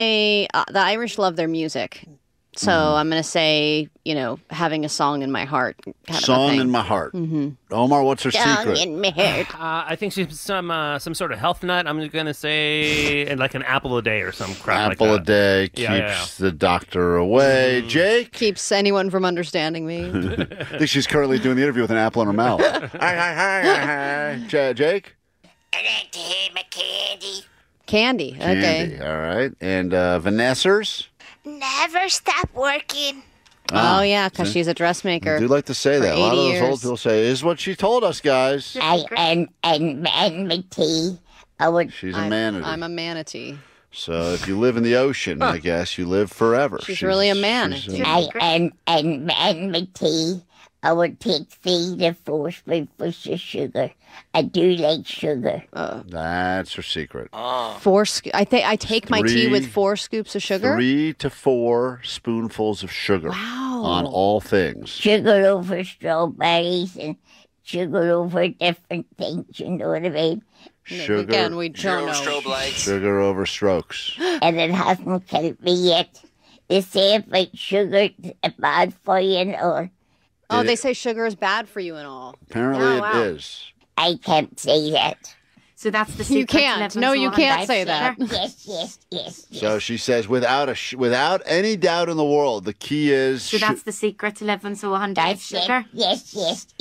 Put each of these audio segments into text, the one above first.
The Irish love their music. So I'm going to say, having a song in my heart. Song in my heart. Omar, what's her Song secret? in my heart. I think she's some sort of health nut. I'm going to say like an apple a day or some crap Apple like a that. day Yeah, keeps the doctor away. Jake? Keeps anyone from understanding me. I think she's currently doing the interview with an apple in her mouth. Hi. Jake? I like to have my candy. Candy. Okay. Candy. All right. And Vanessa's? Never stop working. Oh, yeah, because she's a dressmaker. I do like to say that. A lot of 80 those old years. people say, is what she told us, guys. And my tea. She's a manatee. I'm a manatee. So if you live in the ocean, I guess you live forever. She's really a manatee. And my tea. I would take 3 to 4 spoonfuls of sugar. I do like sugar. That's her secret. I take my tea with 4 scoops of sugar. 3 to 4 spoonfuls of sugar. Wow. On all things. Sugar over strawberries and sugar over different things, you know what I mean? Sugar, Again, we don't know. Strobe lights. sugar over strokes. And it hasn't killed me yet. They say about sugar is bad for you and all. Oh, they say sugar is bad for you and all. Apparently Oh, it wow. is. I can't say that. So that's the secret. You can't. No, you can't say that. Yes. So she says, without any doubt in the world, the key is... So that's the secret to living so 100 That's sugar. Yes.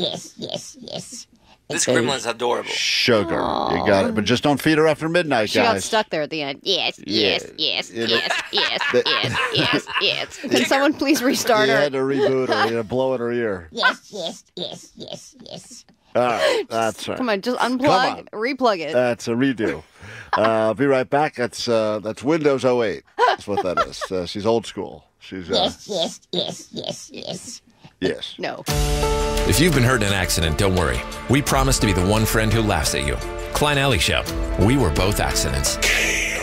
This gremlin's adorable. sugar. You got it. But just don't feed her after midnight, She got guys. stuck there at the end. Yes. The- Can someone please restart You her? had to reboot her. You had to blow in her ear. Yes. All right. That's right. Come on, just Come unplug, on. replug it. That's a redo. I'll be right back. That's Windows 08. That's what that is. She's old school. She's yes. No. If you've been hurt in an accident, don't worry. We promise to be the one friend who laughs at you. Klein Alley Show. We were both accidents.